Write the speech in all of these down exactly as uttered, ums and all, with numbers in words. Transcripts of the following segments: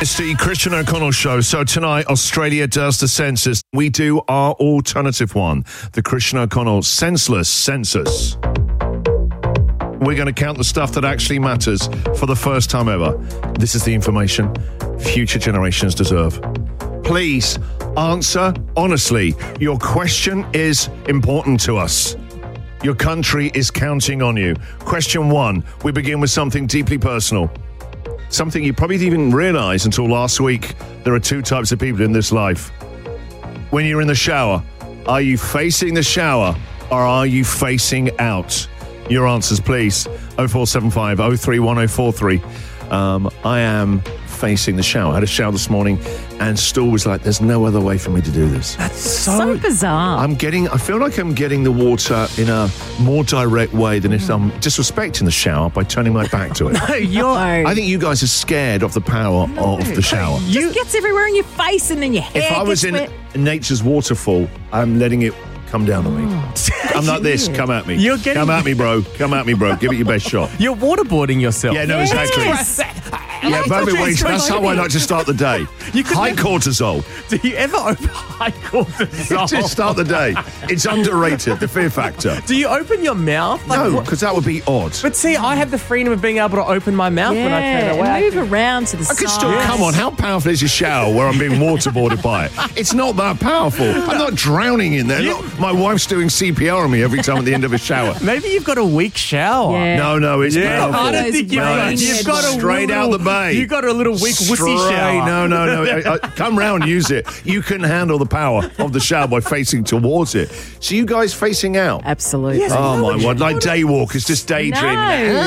It's the Christian O'Connell Show. So tonight, Australia does the census. We do our alternative one, the Christian O'Connell Senseless Census. We're going to count the stuff that actually matters for the first time ever. This is the information future generations deserve. Please answer honestly. Your question is important to us. Your country is counting on you. Question one, we begin with something deeply personal. Something you probably didn't even realize until last week. There are two types of people in this life. When you're in the shower, are you facing the shower or are you facing out? Your answers, please. oh four seven five, oh three one oh four three. Um, I am facing the shower. I had a shower this morning and Stu was like, there's no other way for me to do this. That's so, So bizarre. I'm getting, I feel like I'm getting the water in a more direct way than if I'm disrespecting the shower by turning my back to it. No, you're. I think you guys are scared of the power of the shower. It just gets everywhere in your face and then your hair If I was gets in wet. nature's waterfall, I'm letting it come down on me. Oh. I'm like this. Come at me. You're getting- Come at me, bro. Come at me, bro. Give it your best shot. You're waterboarding yourself. Yeah, no, Yes. exactly. Yeah, but wait, that's how I like to start the day. You could High never- cortisol. Do you ever open high cortisol? Just start the day. It's underrated, the fear factor. Do you open your mouth? Like, No, what- because that would be odd. But see, I have the freedom of being able to open my mouth when I turn Yeah, away. and move around to the I side. could still, come on, how powerful is your shower where I'm being waterboarded by it? It's not that powerful. I'm not drowning in there. You- Look, my wife's doing C P R on me every time at the end of a shower. Maybe you've got a weak shower. Yeah. No, no, it's Yeah, powerful. I don't Those think you've got, brain you've got a straight little, out the bay. You got a little weak wussy Straight. shower. No, no, no. I, I, come round, use it. You can handle the power of the shower by facing towards it. So you guys facing out? Absolutely. Yes. Oh, No, my but you- word. Like day walkers, just daydreaming.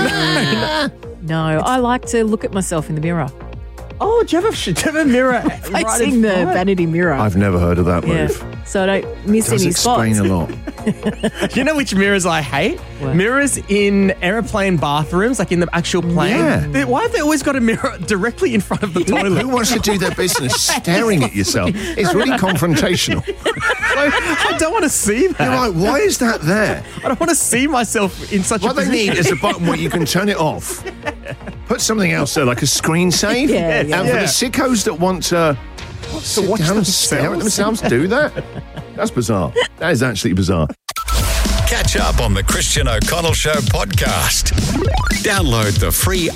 No. no, I like to look at myself in the mirror. Oh, do you have a, do you have a mirror right in Facing the front? vanity mirror. I've never heard of that yeah. move. So I don't miss Does any explain spots. a lot. You know which mirrors I hate? What? Mirrors in airplane bathrooms, like in the actual plane. Yeah. They- Why have they always got a mirror directly in front of the toilet? Who wants to do their business staring at yourself? It's really confrontational. I don't want to see that. You're like, why is that there? I don't want to see myself in such What a they position. need is a button where you can turn it off. Put something else there, like a screen save. Yeah, yeah. And for Yeah. the sickos that want to sit watch down and stare at themselves, do that. That's bizarre. That is actually bizarre. Catch up on the Christian O'Connell Show podcast. Download the free